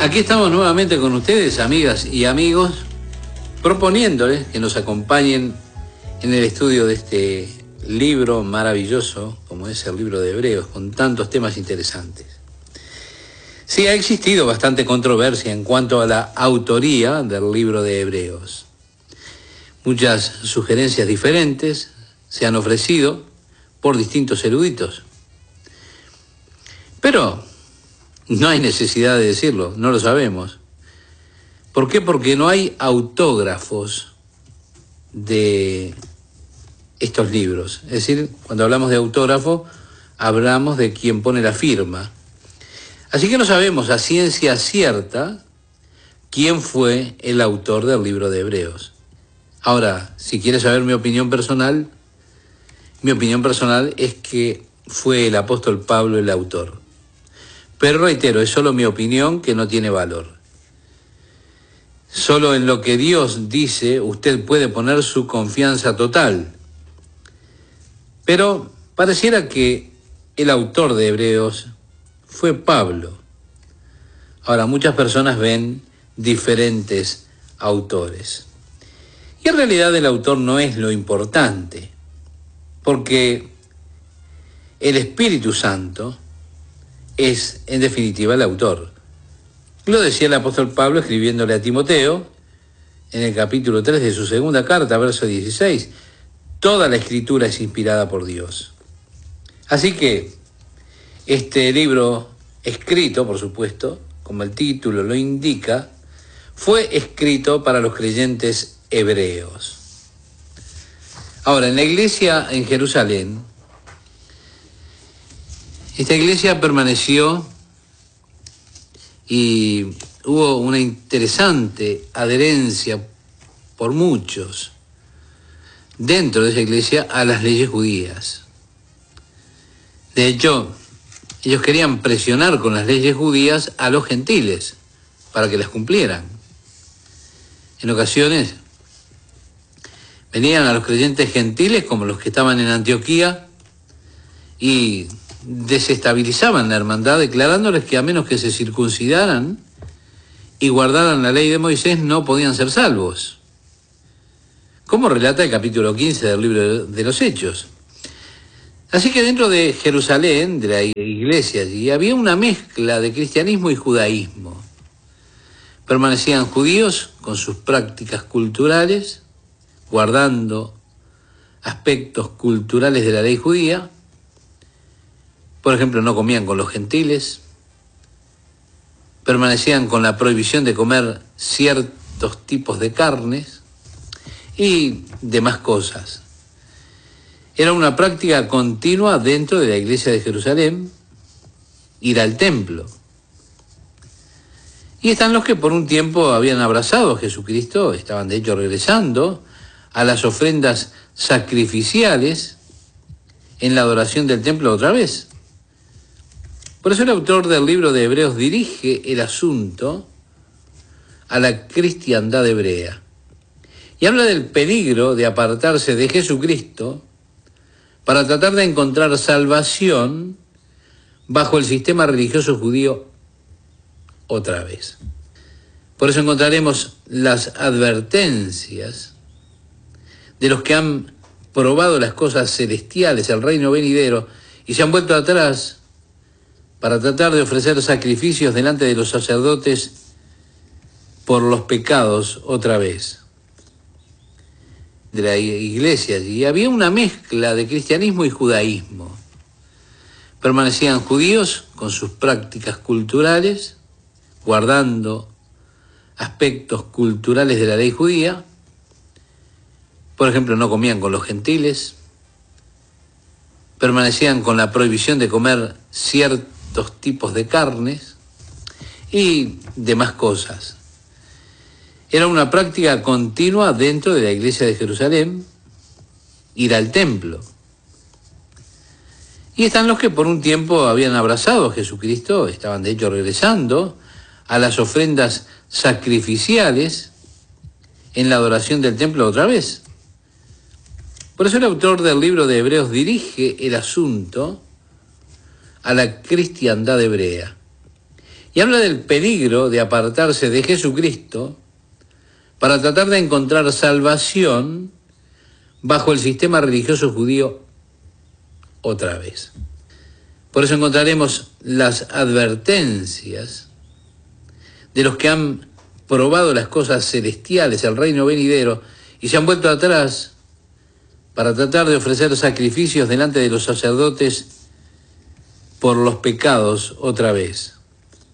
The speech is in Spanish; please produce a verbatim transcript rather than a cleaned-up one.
Aquí estamos nuevamente con ustedes, amigas y amigos, proponiéndoles que nos acompañen en el estudio de este libro maravilloso, como es el libro de Hebreos, con tantos temas interesantes. Sí, ha existido bastante controversia en cuanto a la autoría del libro de Hebreos. Muchas sugerencias diferentes se han ofrecido por distintos eruditos. Pero no hay necesidad de decirlo, no lo sabemos. ¿Por qué? Porque no hay autógrafos de estos libros. Es decir, cuando hablamos de autógrafo, hablamos de quien pone la firma. Así que no sabemos a ciencia cierta quién fue el autor del libro de Hebreos. Ahora, si quieres saber mi opinión personal, mi opinión personal es que fue el apóstol Pablo el autor. Pero reitero, es solo mi opinión que no tiene valor. Solo en lo que Dios dice usted puede poner su confianza total. Pero pareciera que el autor de Hebreos fue Pablo. Ahora, muchas personas ven diferentes autores. Y en realidad el autor no es lo importante, porque el Espíritu Santo es, en definitiva, el autor. Lo decía el apóstol Pablo escribiéndole a Timoteo, en el capítulo tres de su segunda carta, verso dieciséis. Toda la escritura es inspirada por Dios. Así que este libro, escrito, por supuesto, como el título lo indica, fue escrito para los creyentes hebreos. Ahora, en la iglesia en Jerusalén, esta iglesia permaneció y hubo una interesante adherencia por muchos dentro de esa iglesia a las leyes judías. De hecho, ellos querían presionar con las leyes judías a los gentiles para que las cumplieran. En ocasiones venían a los creyentes gentiles, como los que estaban en Antioquía, y desestabilizaban la hermandad, declarándoles que a menos que se circuncidaran y guardaran la ley de Moisés, no podían ser salvos, como relata el capítulo quince del libro de los Hechos. Así que dentro de Jerusalén, de la iglesia allí, había una mezcla de cristianismo y judaísmo. Permanecían judíos con sus prácticas culturales, guardando aspectos culturales de la ley judía. Por ejemplo, no comían con los gentiles, permanecían con la prohibición de comer ciertos tipos de carnes y demás cosas. Era una práctica continua dentro de la iglesia de Jerusalén, ir al templo. Y están los que por un tiempo habían abrazado a Jesucristo, estaban de hecho regresando a las ofrendas sacrificiales en la adoración del templo otra vez. Por eso el autor del libro de Hebreos dirige el asunto a la cristiandad hebrea y habla del peligro de apartarse de Jesucristo para tratar de encontrar salvación bajo el sistema religioso judío otra vez. Por eso encontraremos las advertencias de los que han probado las cosas celestiales, el reino venidero, y se han vuelto atrás para tratar de ofrecer sacrificios delante de los sacerdotes por los pecados otra vez de la iglesia. Y había una mezcla de cristianismo y judaísmo. Permanecían judíos con sus prácticas culturales, guardando aspectos culturales de la ley judía. Por ejemplo, no comían con los gentiles, permanecían con la prohibición de comer ciertos tipos de carnes y demás cosas. Era una práctica continua dentro de la iglesia de Jerusalén, ir al templo. Y están los que por un tiempo habían abrazado a Jesucristo, estaban de hecho regresando a las ofrendas sacrificiales en la adoración del templo otra vez. Por eso el autor del libro de Hebreos dirige el asunto a la cristiandad hebrea Y habla del peligro de apartarse de Jesucristo para tratar de encontrar salvación bajo el sistema religioso judío otra vez. Por eso encontraremos las advertencias de los que han probado las cosas celestiales, el reino venidero, y se han vuelto atrás para tratar de ofrecer sacrificios delante de los sacerdotes por los pecados otra vez.